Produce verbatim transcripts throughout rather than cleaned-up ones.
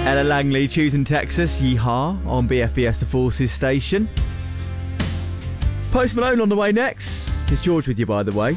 Ella Langley, choosing Texas, yeehaw, on B F B S The Forces station. Post Malone on the way next. It's George with you, by the way.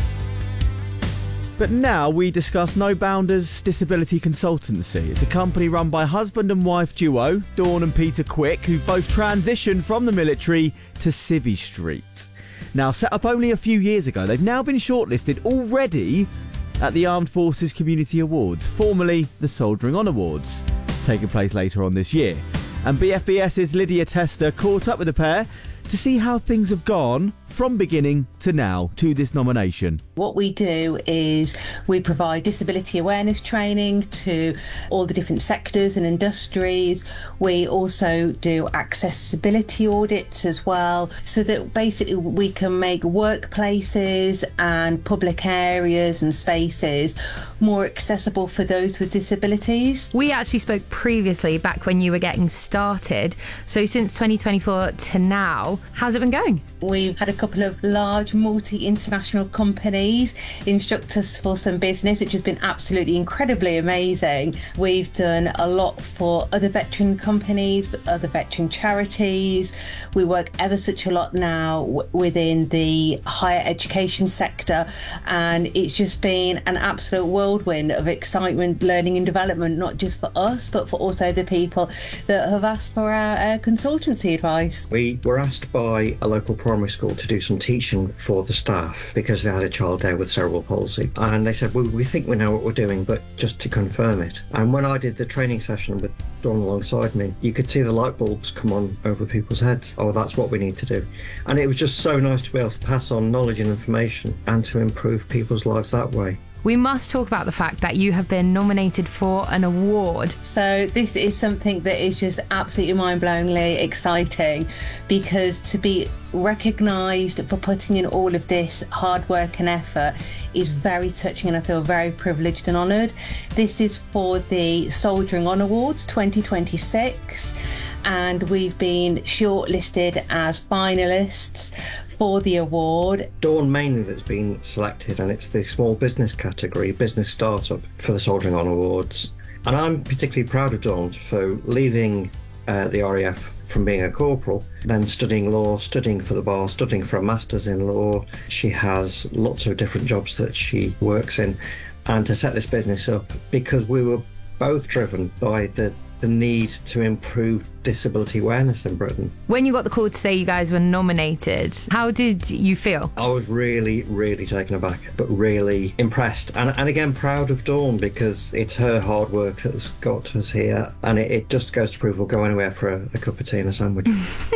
But now we discuss No Bounders Disability Consultancy. It's a company run by husband and wife duo, Dawn and Peter Quick, who've both transitioned from the military to Civvy Street. Now, set up only a few years ago, they've now been shortlisted already at the Armed Forces Community Awards, formerly the Soldiering On Awards, taking place later on this year. And BFBS's Lydia Tester caught up with the pair to see how things have gone from beginning to now to this nomination. What we do is we provide disability awareness training to all the different sectors and industries. We also do accessibility audits as well, so that basically we can make workplaces and public areas and spaces more accessible for those with disabilities. We actually spoke previously back when you were getting started. So since twenty twenty-four to now, how's it been going? We've had a couple of large multi-international companies instruct us for some business, which has been absolutely incredibly amazing. We've done a lot for other veteran companies, other veteran charities. We work ever such a lot now w- within the higher education sector, and it's just been an absolute whirlwind of excitement, learning and development, not just for us, but for also the people that have asked for our, our consultancy advice. We were asked by a local primary school to do some teaching for the staff because they had a child there with cerebral palsy, and they said, well, we think we know what we're doing, but just to confirm it. And when I did the training session with Dawn alongside me, you could see the light bulbs come on over people's heads. Oh, that's what we need to do. And it was just so nice to be able to pass on knowledge and information and to improve people's lives that way. We must talk about the fact that you have been nominated for an award. So this is something that is just absolutely mind-blowingly exciting, because to be recognised for putting in all of this hard work and effort is very touching, and I feel very privileged and honoured. This is for the Soldiering On Awards twenty twenty-six, and we've been shortlisted as finalists for the award. Dawn mainly that's been selected, and it's the small business category, business startup, for the Soldiering On Awards. And I'm particularly proud of Dawn for leaving uh, the R A F from being a corporal, then studying law, studying for the bar, studying for a master's in law. She has lots of different jobs that she works in, and to set this business up because we were both driven by the the need to improve disability awareness in Britain. When you got the call to say you guys were nominated, how did you feel? I was really, really taken aback, but really impressed. And, and again, proud of Dawn, because it's her hard work that's got us here. And it, it just goes to prove we'll go anywhere for a, a cup of tea and a sandwich.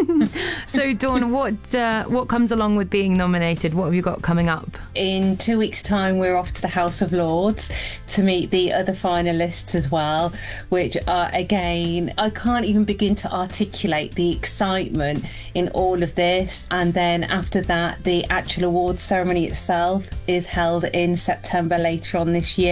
So, Dawn, what uh, what comes along with being nominated? What have you got coming up? In two weeks' time, we're off to the House of Lords to meet the other finalists as well, which are, again, I can't even begin to articulate the excitement in all of this. And then after that, the actual awards ceremony itself is held in September later on this year.